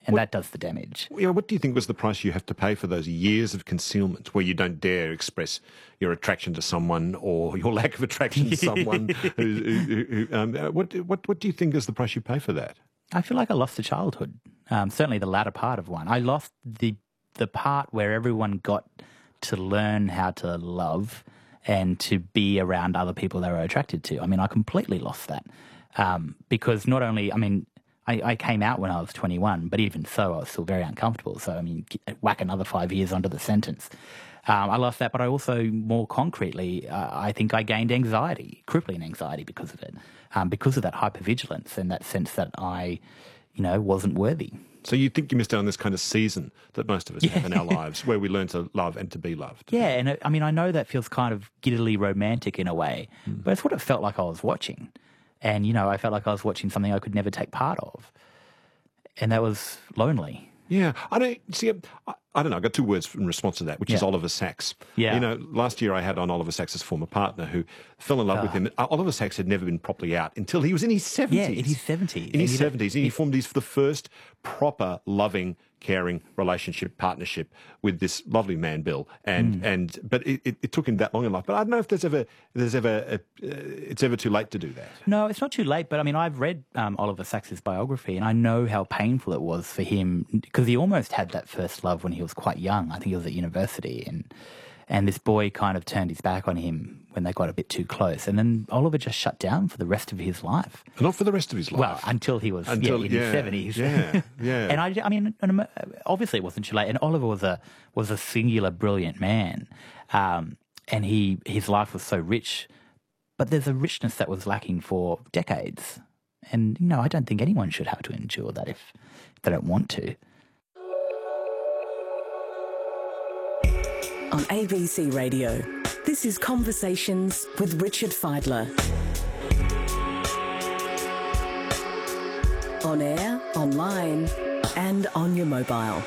and that does the damage. What do you think was the price you have to pay for those years of concealment where you don't dare express your attraction to someone or your lack of attraction to someone? What do you think is the price you pay for that? I feel like I lost a childhood, certainly the latter part of one. I lost the part where everyone got to learn how to love and to be around other people they were attracted to. I mean, I completely lost that because not only, I mean, I came out when I was 21, but even so, I was still very uncomfortable. So, I mean, whack another 5 years onto the sentence. I lost that, but I also, more concretely, I think I gained anxiety, crippling anxiety because of it, because of that hypervigilance and that sense that I, wasn't worthy. So you think you missed out on this kind of season that most of us have in our lives where we learn to love and to be loved? Yeah, and I mean, I know that feels kind of giddily romantic in a way, but it's what it felt like I was watching. And, I felt like I was watching something I could never take part of. And that was lonely. Yeah. I don't know. I got two words in response to that, which is Oliver Sacks. Yeah. Last year I had on Oliver Sacks' former partner who fell in love with him. Oliver Sacks had never been properly out until he was in his 70s. Yeah, in his 70s. In his 70s. And he formed the first proper, loving, caring relationship, partnership with this lovely man, Bill. But it took him that long in life. But I don't know if it's ever too late to do that. No, it's not too late. But I mean, I've read Oliver Sacks' biography, and I know how painful it was for him because he almost had that first love when he was quite young. I think he was at university, and this boy kind of turned his back on him when they got a bit too close. And then Oliver just shut down for the rest of his life. Not for the rest of his life. Well, until he was in his 70s. Yeah, yeah. And I mean, obviously it wasn't too late. And Oliver was a singular, brilliant man. And his life was so rich. But there's a richness that was lacking for decades. And, I don't think anyone should have to endure that if they don't want to. On ABC Radio, this is Conversations with Richard Fidler. On air, online, and on your mobile.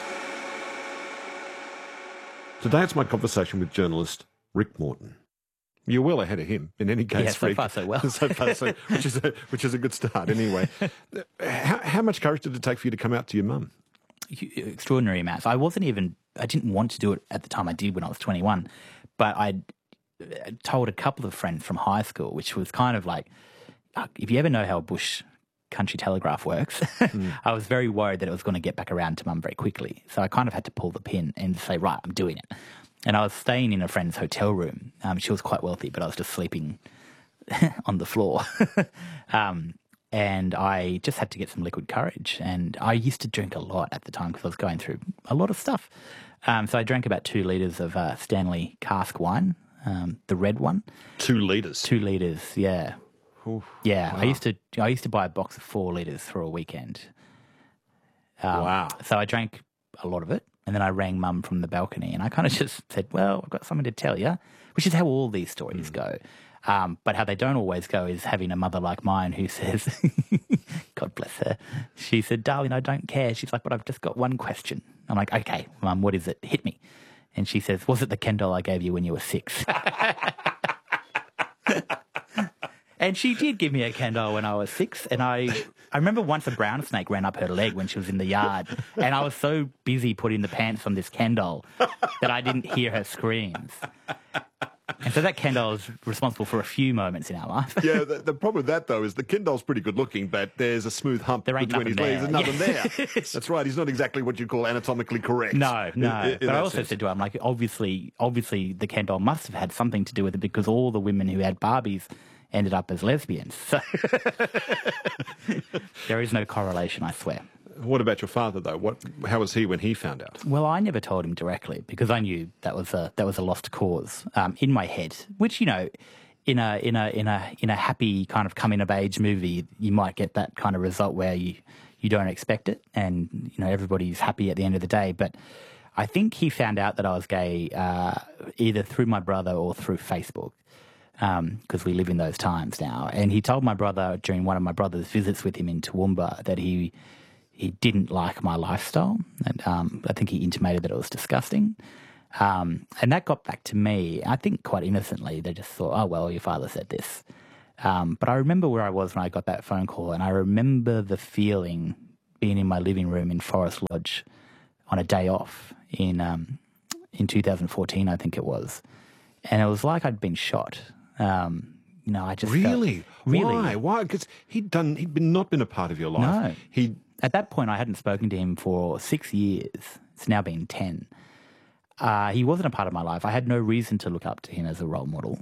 Today it's my conversation with journalist Rick Morton. You're well ahead of him in any case, Yeah, so Rick. far so well. So far, which is a good start anyway. How much courage did it take for you to come out to your mum? Extraordinary amounts. I didn't want to do it at the time. I did when I was 21, but I told a couple of friends from high school, which was kind of like, if you ever know how a bush country telegraph works, I was very worried that it was going to get back around to mum very quickly. So I kind of had to pull the pin and say, right, I'm doing it. And I was staying in a friend's hotel room. She was quite wealthy, but I was just sleeping on the floor. And I just had to get some liquid courage. And I used to drink a lot at the time because I was going through a lot of stuff. So I drank about 2 litres of Stanley cask wine, the red one. 2 litres? 2 litres, yeah. Oof, yeah, wow. I used to buy a box of 4 litres for a weekend. Wow. So I drank a lot of it. And then I rang mum from the balcony and I kind of just said, well, I've got something to tell you, which is how all these stories go. But how they don't always go is having a mother like mine who says, God bless her, she said, darling, I don't care. She's like, but I've just got one question. I'm like, okay, mum, what is it? Hit me. And she says, was it the Ken doll I gave you when you were 6? And she did give me a Ken doll when I was 6. And I remember once a brown snake ran up her leg when she was in the yard. And I was so busy putting the pants on this Ken doll that I didn't hear her screams. And so that Ken doll is responsible for a few moments in our life. Yeah, the problem with that, though, is the Ken doll's pretty good looking, but there's a smooth hump There ain't between his nothing legs. There's nothing there. That's right. He's not exactly what you call anatomically correct. No. But I also sense. said to her, I'm like, obviously the Ken doll must have had something to do with it because all the women who had Barbies ended up as lesbians. So there is no correlation, I swear. What about your father, though? How was he when he found out? Well, I never told him directly because I knew that was a lost cause in my head. Which, in a happy kind of coming of age movie, you might get that kind of result where you don't expect it, and everybody's happy at the end of the day. But I think he found out that I was gay either through my brother or through Facebook. Because we live in those times now. And he told my brother during one of my brother's visits with him in Toowoomba that he didn't like my lifestyle. And I think he intimated that it was disgusting. And that got back to me, I think quite innocently. They just thought, oh, well, your father said this. But I remember where I was when I got that phone call, and I remember the feeling been in my living room in Forest Lodge on a day off in 2014, I think it was, and it was like I'd been shot. I just Really? Really? Why? Because he'd not been a part of your life. No. At that point, I hadn't spoken to him for 6 years. It's now been 10. He wasn't a part of my life. I had no reason to look up to him as a role model.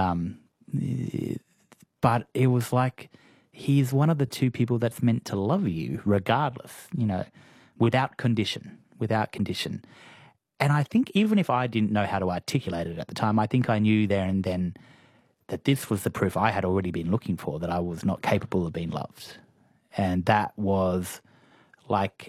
But it was like he's one of the two people that's meant to love you regardless, without condition. And I think even if I didn't know how to articulate it at the time, I think I knew there and then that this was the proof I had already been looking for, that I was not capable of being loved. And that was like,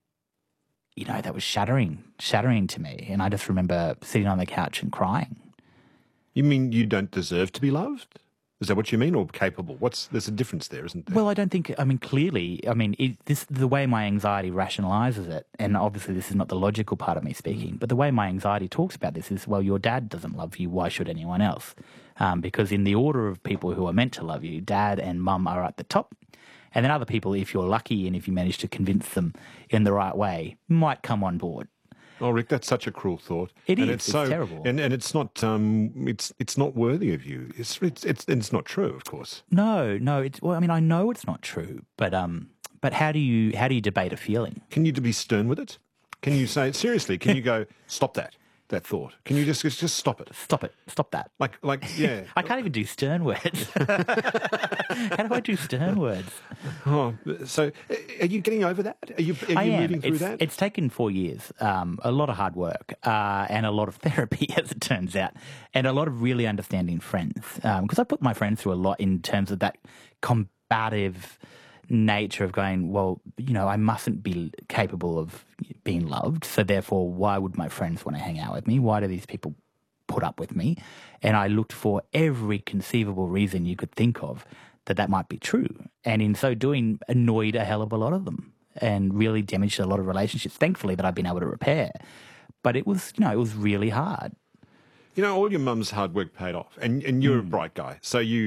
that was shattering to me. And I just remember sitting on the couch and crying. You mean you don't deserve to be loved? Is that what you mean, or capable? There's a difference there, isn't there? Well, I don't think, clearly, the way my anxiety rationalizes it, and obviously this is not the logical part of me speaking, but the way my anxiety talks about this is, well, your dad doesn't love you, why should anyone else? Because in the order of people who are meant to love you, dad and mum are at the top, and then other people, if you're lucky and if you manage to convince them in the right way, might come on board. Oh, Rick, that's such a cruel thought. It's terrible, and it's not it's not worthy of you. It's not true, of course. No. I know it's not true, but how do you debate a feeling? Can you be stern with it? Can you say seriously? Can you go stop that thought? Can you just stop it? Stop it. Stop that. Yeah. I can't even do stern words. How do I do stern words? Oh, so are you getting over that? Are you moving through that? It's taken 4 years, a lot of hard work, and a lot of therapy, as it turns out, and a lot of really understanding friends. Because I put my friends through a lot in terms of that combative nature of going, well, I mustn't be capable of being loved, so therefore why would my friends want to hang out with me? Why do these people put up with me? And I looked for every conceivable reason you could think of that might be true, and in so doing annoyed a hell of a lot of them and really damaged a lot of relationships, thankfully, that I've been able to repair. But it was really hard. All your mum's hard work paid off, and you're a bright guy. So you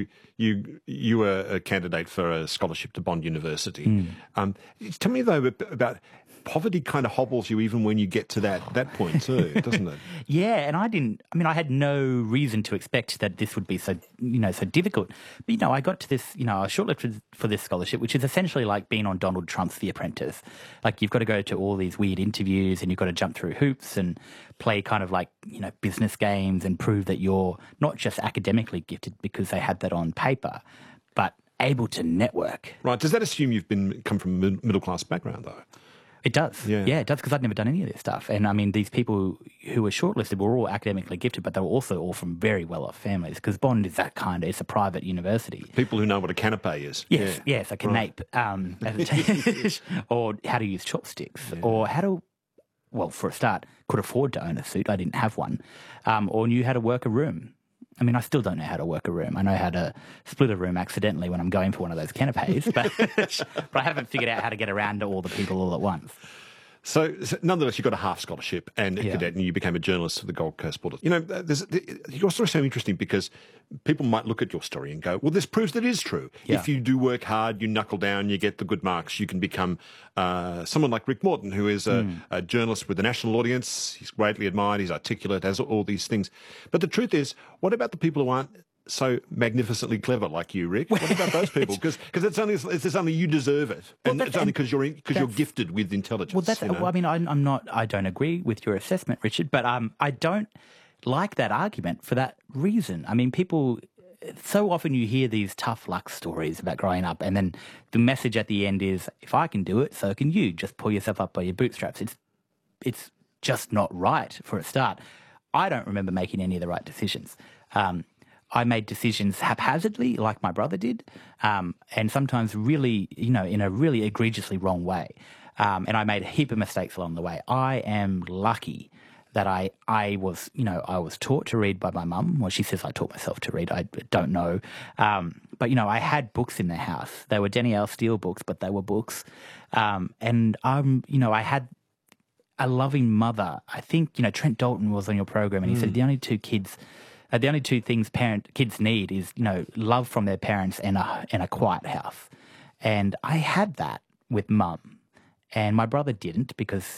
were a candidate for a scholarship to Bond University. Tell me though about poverty. Kind of hobbles you even when you get to that point too, doesn't it? Yeah, and I had no reason to expect that this would be so difficult. But I got to this, I was shortlisted for this scholarship, which is essentially like being on Donald Trump's The Apprentice. Like you've got to go to all these weird interviews and you've got to jump through hoops and play kind of like, business games and prove that you're not just academically gifted because they had that on paper, but able to network. Right. Does that assume you've come from a middle class background though? It does. Yeah, it does, because I'd never done any of this stuff. And these people who were shortlisted were all academically gifted, but they were also all from very well-off families, because Bond is that kind of, it's a private university. People who know what a canapé is. Yes, a canape. Right. Or how to use chopsticks, or how to, well, for a start, could afford to own a suit. I didn't have one. Or knew how to work a room. I still don't know how to work a room. I know how to split a room accidentally when I'm going for one of those canapes, but I haven't figured out how to get around to all the people all at once. So nonetheless, you got a half scholarship and a cadet, and you became a journalist for the Gold Coast Bullets. Your story is so interesting because people might look at your story and go, well, this proves that it is true. Yeah. If you do work hard, you knuckle down, you get the good marks, you can become someone like Rick Morton, who is a journalist with a national audience. He's greatly admired, he's articulate, has all these things. But the truth is, what about the people who aren't so magnificently clever like you, Rick? What about those people? Because it's only you deserve it, and it's only because you're gifted with intelligence. Well, that's I'm not. I don't agree with your assessment, Richard, but I don't like that argument for that reason. People. So often you hear these tough luck stories about growing up, and then the message at the end is, if I can do it, so can you. Just pull yourself up by your bootstraps. It's just not right for a start. I don't remember making any of the right decisions. I made decisions haphazardly, like my brother did, and sometimes really, in a really egregiously wrong way. And I made a heap of mistakes along the way. I am lucky that I was taught to read by my mum. Well, she says I taught myself to read. I don't know. But, I had books in the house. They were Denny L. Steele books, but they were books. And I had a loving mother. I think, Trent Dalton was on your program, and he said the only two things kids need is, love from their parents and a quiet house. And I had that with mum. And my brother didn't because